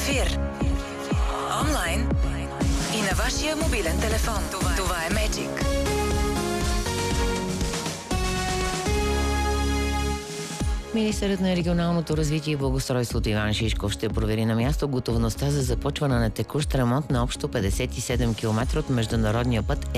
ефир. Онлайн и на вашия мобилен телефон. Това е Magic. Министърът на регионалното развитие и благоустройството Иван Шишков ще провери на място готовността за започване на текущ ремонт на общо 57 км от международния път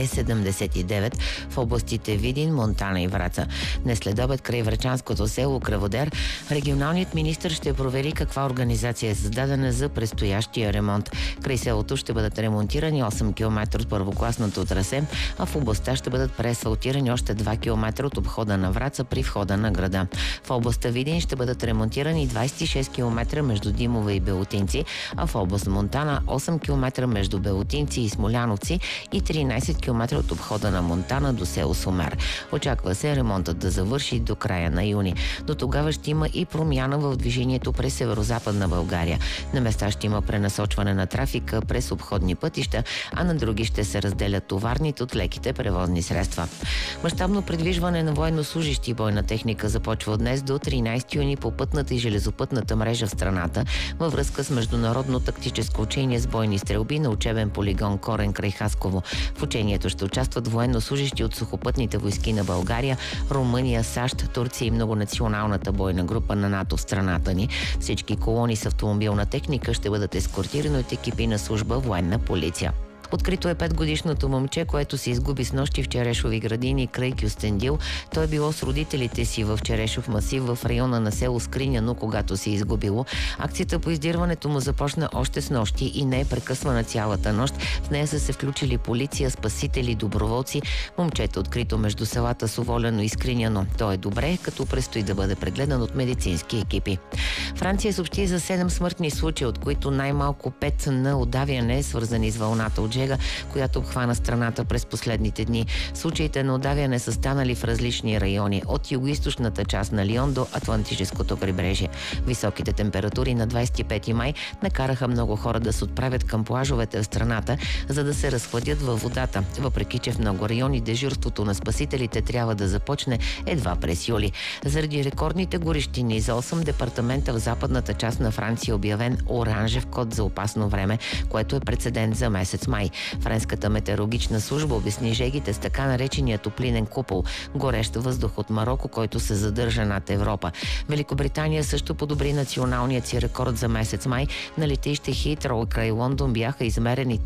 Е79 в областите Видин, Монтана и Враца. Днес след обед край врачанското село Кръводер, регионалният министър ще провери каква организация е създадена за предстоящия ремонт. Край селото ще бъдат ремонтирани 8 км от първокласното трасе, а в областта ще бъдат преасфалтирани още 2 км от обхода на Враца при входа на града. В областта Видин ще бъдат ремонтирани 26 км между Димове и Белотинци, а в област Монтана 8 км между Белотинци и Смоляновци и 13 км от обхода на Монтана до село Сумер. Очаква се ремонтът да завърши до края на юни. До тогава ще има и промяна в движението през северо-западна България. На места ще има пренасочване на трафика през обходни пътища, а на други ще се разделят товарните от леките превозни средства. Мащабно придвижване на военнослужещи и бойна техника започва днес до 13 юни по пътната и железопътната мрежа в страната във връзка с международно тактическо учение с бойни стрелби на учебен полигон Корен край Хасково. В учението ще участват военнослужещи от сухопътните войски на България, Румъния, САЩ, Турция и многонационалната бойна група на НАТО в страната ни. Всички колони с автомобилна техника ще бъдат ескортирани от екипи на служба военна полиция. Открито е 5-годишното момче, което се изгуби с нощи в Черешови градини край Кюстендил. Той е било с родителите си в Черешов масив в района на село Скриняно, когато се е изгубило. Акцията по издирването му започна още с нощи и не е прекъсвана цялата нощ. В нея са се включили полиция, спасители, доброволци. Момчето е открито между селата Соволяно и Скриняно. Той е добре, като предстои да бъде прегледан от медицински екипи. Франция съобщи за 7 смъртни случая, от които най-малко 5 на удавяне, свързани с вълната от жега, която обхвана страната през последните дни. Случаите на удавяне са станали в различни райони, от югоизточната част на Лион до Атлантическото крайбрежие. Високите температури на 25 май накараха много хора да се отправят към плажовете в страната, за да се разхладят във водата, въпреки че в много райони дежурството на спасителите трябва да започне едва през юли. Заради рекордните горещини за 8 департамента в западната част на Франция е обявен оранжев код за опасно време, което е прецедент за месец май. Френската метеорологична служба обясни жегите с така наречения топлинен купол, горещ въздух от Мароко, който се задържа над Европа. Великобритания също подобри националният си рекорд за месец май. На летище Хитроу край Лондон бяха измерени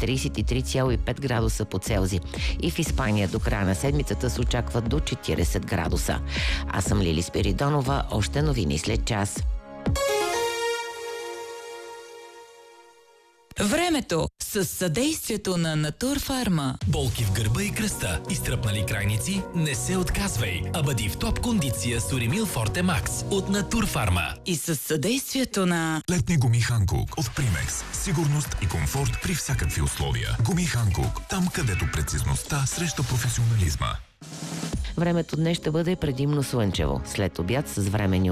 33,5 градуса по Целзий. И в Испания до края на седмицата се очаква до 40 градуса. Аз съм Лили Спиридонова. Още новини след час. Времето с съдействието на Натурфарма. Болки в гърба и кръста, изтръпнали крайници? Не се отказвай, а бъди в топ кондиция с Уремил Форте Макс от Натурфарма. И с съдействието на летни гуми Ханкук от Примекс. Сигурност и комфорт при всякакви условия. Гуми Ханкук, там където прецизността среща професионализма. Времето днес ще бъде предимно слънчево. След обяд с времени